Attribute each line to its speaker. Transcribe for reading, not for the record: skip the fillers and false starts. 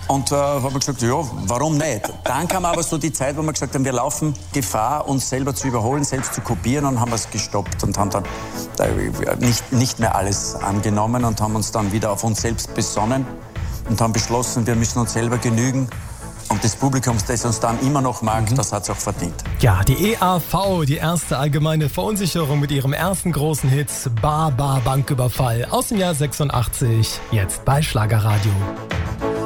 Speaker 1: Und haben wir gesagt, ja, warum nicht? Dann kam aber so die Zeit, wo wir gesagt haben, wir laufen Gefahr, uns selber zu überholen, selbst zu kopieren, und haben es gestoppt und haben dann nicht mehr alles angenommen und haben uns dann wieder auf uns selbst besonnen und haben beschlossen, wir müssen uns selber genügen. Und das Publikum, das uns dann immer noch mag, das hat es auch verdient.
Speaker 2: Ja, die EAV, die erste allgemeine Verunsicherung mit ihrem ersten großen Hit Banküberfall aus dem Jahr 86, jetzt bei Schlagerradio.